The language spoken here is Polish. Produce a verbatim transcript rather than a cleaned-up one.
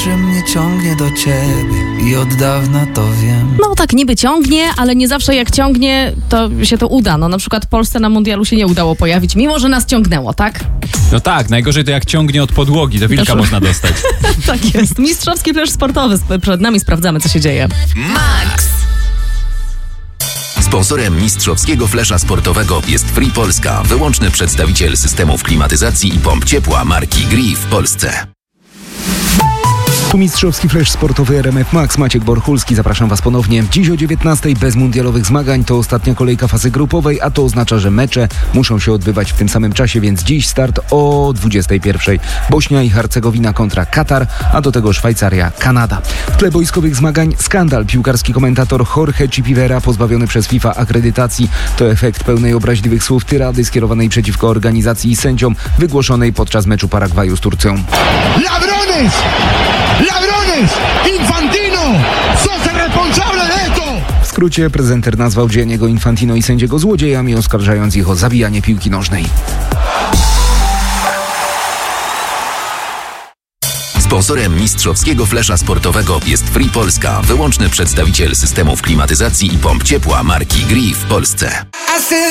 że mnie ciągnie do ciebie i od dawna to wiem. No tak niby ciągnie, ale nie zawsze jak ciągnie, to się to uda. No na przykład Polsce na mundialu się nie udało pojawić, mimo że nas ciągnęło, tak? No tak, najgorzej to jak ciągnie od podłogi, to wilka Proszę. można dostać. Tak jest. Mistrzowski flesz sportowy. Przed nami sprawdzamy, co się dzieje. Max. Sponsorem mistrzowskiego flesza sportowego jest Free Polska, wyłączny przedstawiciel systemów klimatyzacji i pomp ciepła marki Gree w Polsce. Tu mistrzowski flash sportowy R M F Max, Maciek Borchulski, zapraszam Was ponownie. Dziś o dziewiętnastej bez mundialowych zmagań, to ostatnia kolejka fazy grupowej, a to oznacza, że mecze muszą się odbywać w tym samym czasie, więc dziś start o dwudziestej pierwszej. Bośnia i Hercegowina kontra Katar, a do tego Szwajcaria, Kanada. W tle boiskowych zmagań skandal. Piłkarski komentator Jorge Chipivera pozbawiony przez FIFA akredytacji. To efekt pełnej obraźliwych słów tyrady skierowanej przeciwko organizacji i sędziom wygłoszonej podczas meczu Paragwaju z Turcją. ¡Ladrones! ¡Ladrones! ¡Infantino! ¡Sos el responsable de esto! W skrócie prezenter nazwał Gianniego Infantino i sędziego złodziejami, oskarżając ich o zabijanie piłki nożnej. Sponsorem mistrzowskiego flesza sportowego jest Free Polska, wyłączny przedstawiciel systemów klimatyzacji i pomp ciepła marki Gree w Polsce.